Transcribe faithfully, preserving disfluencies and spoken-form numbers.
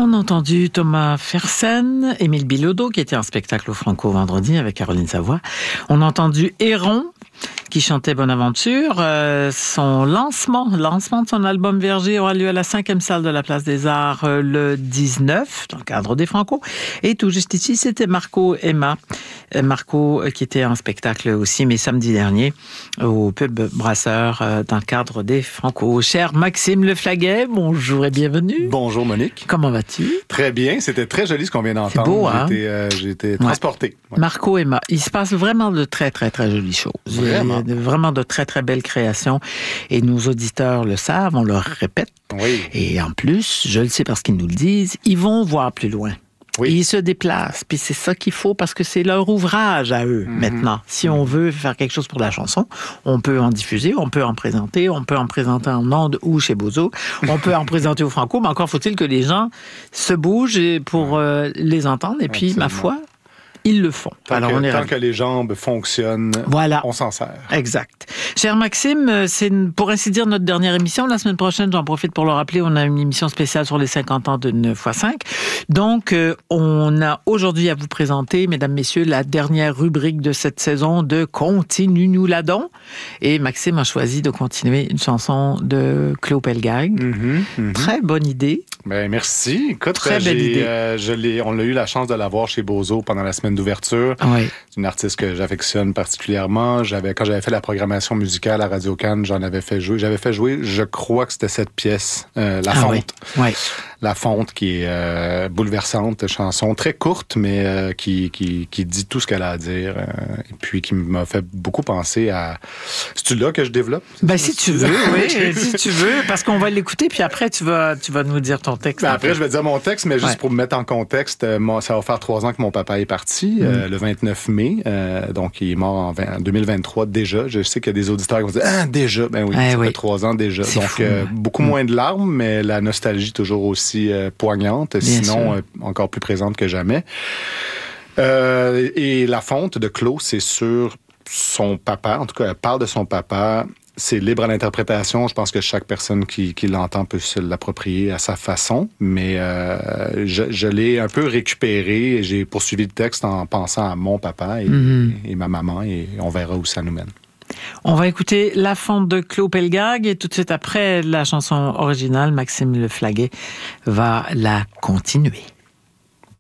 On a entendu Thomas Fersen, Émile Bilodeau, qui était en spectacle au Franco vendredi avec Caroline Savoie. On a entendu Héron, qui chantait Bonaventure. Euh, son lancement, lancement de son album Verger aura lieu à la cinquième salle de la Place des Arts euh, le dix-neuf, dans le cadre des Franco. Et tout juste ici, c'était Marco Emma. Euh, Marco, euh, qui était en spectacle aussi, mais samedi dernier, au Pub Brasseur, euh, dans le cadre des Franco. Cher Maxime Leflaguet, bonjour et bienvenue. Bonjour Monique. Comment vas-tu? Très bien, c'était très joli ce qu'on vient d'entendre. C'est beau, hein? J'ai été, euh, j'ai été transporté. Ouais. Ouais. Marco Emma, il se passe vraiment de très, très, très jolies choses. Vraiment. Il y a vraiment de très, très belles créations. Et nos auditeurs le savent, on leur répète. Oui. Et en plus, je le sais parce qu'ils nous le disent, ils vont voir plus loin. Oui. Ils se déplacent, puis c'est ça qu'il faut parce que c'est leur ouvrage à eux, mm-hmm. maintenant. Si on veut faire quelque chose pour la chanson, on peut en diffuser, on peut en présenter, on peut en présenter en ondes ou chez Bozo, on peut en présenter au Franco, mais encore faut-il que les gens se bougent pour euh, les entendre. Et puis, Absolument. ma foi, ils le font. Tant, Alors, que, on est tant que les jambes fonctionnent, voilà. on s'en sert. Exact. Cher Maxime, c'est pour ainsi dire notre dernière émission. La semaine prochaine, j'en profite pour le rappeler, on a une émission spéciale sur les cinquante ans de neuf fois cinq. Donc, euh, on a aujourd'hui à vous présenter, mesdames, messieurs, la dernière rubrique de cette saison de Continue-nous la donc. Et Maxime a choisi de continuer une chanson de Claude Pelgag. Mm-hmm, mm-hmm. Très bonne idée. Ben, merci. Écoute, Très belle idée. Euh, je l'ai, on a eu la chance de la voir chez Bozo pendant la semaine d'ouverture. Oui. C'est une artiste que j'affectionne particulièrement. J'avais, quand j'avais fait la programmation musicale à Radio-Can, j'en avais fait jouer. J'avais fait jouer, je crois que c'était cette pièce, euh, La ah, Fonte. Oui. Oui. La Fonte, qui est euh, bouleversante, chanson très courte, mais euh, qui, qui, qui dit tout ce qu'elle a à dire. Euh, et puis qui m'a fait beaucoup penser à... C'est-tu là que je développe? Ben, si tu veux, oui, si tu veux, parce qu'on va l'écouter, puis après, tu vas, tu vas nous dire ton texte. Ben après, je vais dire mon texte, mais juste ouais. pour me mettre en contexte, euh, moi, ça va faire trois ans que mon papa est parti, mm. euh, le vingt-neuf mai. Euh, donc, il est mort en, vingt, en deux mille vingt-trois déjà. Je sais qu'il y a des auditeurs qui vont dire « Ah, déjà! » Ben oui, eh ça oui. fait trois ans déjà. C'est donc, fou, euh, hein. beaucoup mm. moins de larmes, mais la nostalgie toujours aussi euh, poignante, Bien sinon euh, encore plus présente que jamais. Euh, et La Fonte de Claude, c'est sur son papa. En tout cas, elle parle de son papa. C'est libre à l'interprétation. Je pense que chaque personne qui, qui l'entend peut se l'approprier à sa façon. Mais euh, je, je l'ai un peu récupéré et j'ai poursuivi le texte en pensant à mon papa et, mm-hmm. et ma maman. Et on verra où ça nous mène. On va écouter La Fonte de Claude Pelgag et tout de suite après la chanson originale, Maxime Leflaguet va la continuer.